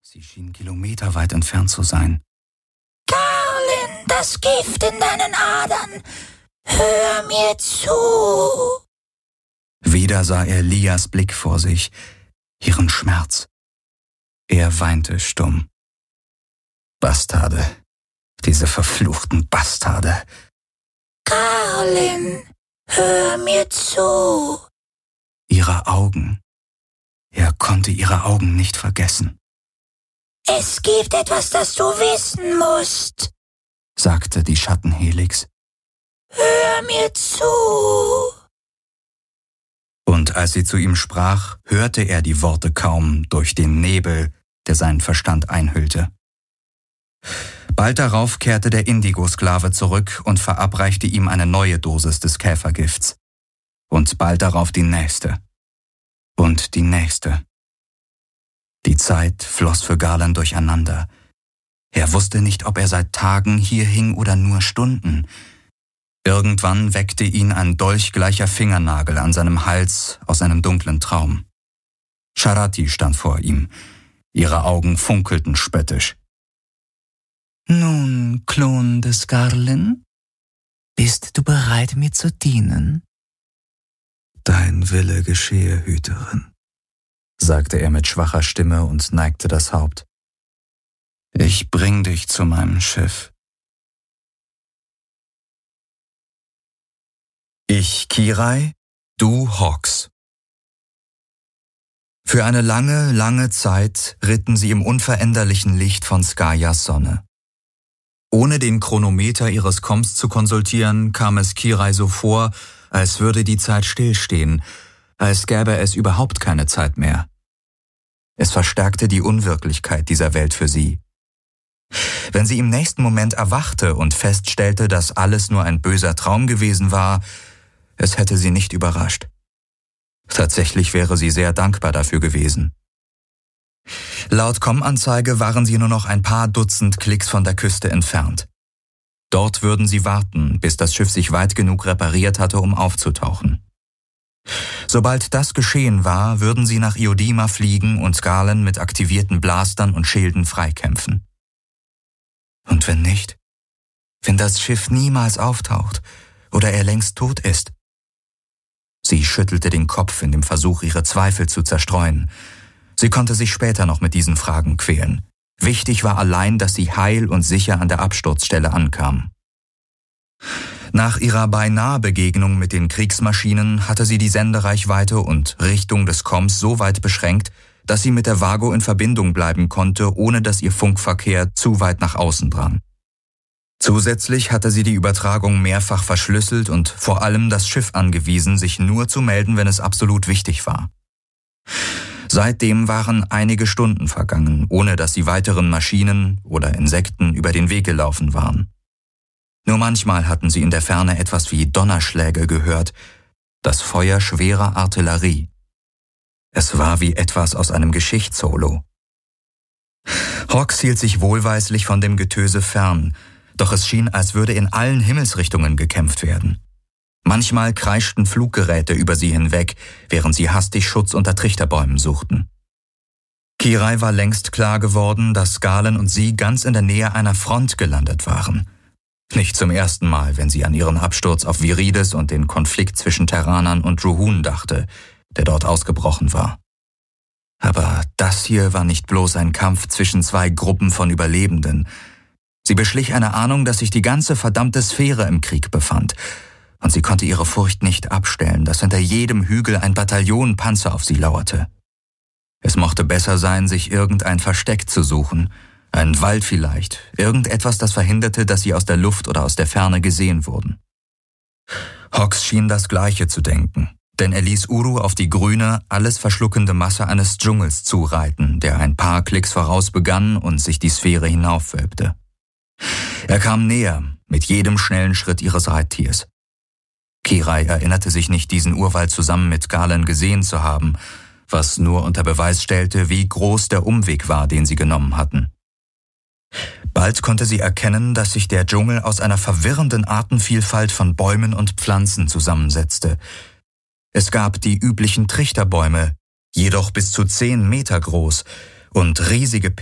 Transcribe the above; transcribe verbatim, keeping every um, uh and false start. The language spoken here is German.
Sie schien kilometerweit entfernt zu sein. Garlin, das Gift in deinen Adern. Hör mir zu. Wieder sah er Lias Blick vor sich, ihren Schmerz. Er weinte stumm. Bastarde, diese verfluchten Bastarde. Garlin, hör mir zu. Ihre Augen. Er konnte ihre Augen nicht vergessen. Es gibt etwas, das du wissen musst, sagte die Schattenhelix. Hör mir zu. Und als sie zu ihm sprach, hörte er die Worte kaum durch den Nebel, der seinen Verstand einhüllte. Bald darauf kehrte der Indigo-Sklave zurück und verabreichte ihm eine neue Dosis des Käfergifts. Und bald darauf die nächste. Und die nächste. Die Zeit floss für Garland durcheinander. Er wusste nicht, ob er seit Tagen hier hing oder nur Stunden. Irgendwann weckte ihn ein dolchgleicher Fingernagel an seinem Hals aus einem dunklen Traum. Sharati stand vor ihm. Ihre Augen funkelten spöttisch. »Nun, Klon des Garlin, bist du bereit, mir zu dienen?« »Dein Wille geschehe, Hüterin«, sagte er mit schwacher Stimme und neigte das Haupt. »Ich bring dich zu meinem Schiff.« Ich Kirai, du Hawks. Für eine lange, lange Zeit ritten sie im unveränderlichen Licht von Skayas Sonne. Ohne den Chronometer ihres Komms zu konsultieren, kam es Kirai so vor, als würde die Zeit stillstehen, als gäbe es überhaupt keine Zeit mehr. Es verstärkte die Unwirklichkeit dieser Welt für sie. Wenn sie im nächsten Moment erwachte und feststellte, dass alles nur ein böser Traum gewesen war, es hätte sie nicht überrascht. Tatsächlich wäre sie sehr dankbar dafür gewesen. Laut Com-Anzeige waren sie nur noch ein paar Dutzend Klicks von der Küste entfernt. Dort würden sie warten, bis das Schiff sich weit genug repariert hatte, um aufzutauchen. Sobald das geschehen war, würden sie nach Iodima fliegen und Garland mit aktivierten Blastern und Schilden freikämpfen. Und wenn nicht? Wenn das Schiff niemals auftaucht oder er längst tot ist? Sie schüttelte den Kopf in dem Versuch, ihre Zweifel zu zerstreuen. Sie konnte sich später noch mit diesen Fragen quälen. Wichtig war allein, dass sie heil und sicher an der Absturzstelle ankam. Nach ihrer beinahe Begegnung mit den Kriegsmaschinen hatte sie die Sendereichweite und Richtung des Komms so weit beschränkt, dass sie mit der Vago in Verbindung bleiben konnte, ohne dass ihr Funkverkehr zu weit nach außen drang. Zusätzlich hatte sie die Übertragung mehrfach verschlüsselt und vor allem das Schiff angewiesen, sich nur zu melden, wenn es absolut wichtig war. Seitdem waren einige Stunden vergangen, ohne dass sie weiteren Maschinen oder Insekten über den Weg gelaufen waren. Nur manchmal hatten sie in der Ferne etwas wie Donnerschläge gehört, das Feuer schwerer Artillerie. Es war wie etwas aus einem Geschichtssolo. Hawks hielt sich wohlweislich von dem Getöse fern, doch es schien, als würde in allen Himmelsrichtungen gekämpft werden. Manchmal kreischten Fluggeräte über sie hinweg, während sie hastig Schutz unter Trichterbäumen suchten. Kirai war längst klar geworden, dass Garland und sie ganz in der Nähe einer Front gelandet waren. Nicht zum ersten Mal, wenn sie an ihren Absturz auf Viridis und den Konflikt zwischen Terranern und Ruhun dachte, der dort ausgebrochen war. Aber das hier war nicht bloß ein Kampf zwischen zwei Gruppen von Überlebenden. Sie beschlich eine Ahnung, dass sich die ganze verdammte Sphäre im Krieg befand. Und sie konnte ihre Furcht nicht abstellen, dass hinter jedem Hügel ein Bataillon Panzer auf sie lauerte. Es mochte besser sein, sich irgendein Versteck zu suchen, ein Wald vielleicht, irgendetwas, das verhinderte, dass sie aus der Luft oder aus der Ferne gesehen wurden. Hawks schien das Gleiche zu denken, denn er ließ Uru auf die grüne, alles verschluckende Masse eines Dschungels zureiten, der ein paar Klicks voraus begann und sich die Sphäre hinaufwölbte. Er kam näher, mit jedem schnellen Schritt ihres Reittiers. Kirai erinnerte sich nicht, diesen Urwald zusammen mit Garland gesehen zu haben, was nur unter Beweis stellte, wie groß der Umweg war, den sie genommen hatten. Bald konnte sie erkennen, dass sich der Dschungel aus einer verwirrenden Artenvielfalt von Bäumen und Pflanzen zusammensetzte. Es gab die üblichen Trichterbäume, jedoch bis zu zehn Meter groß, und riesige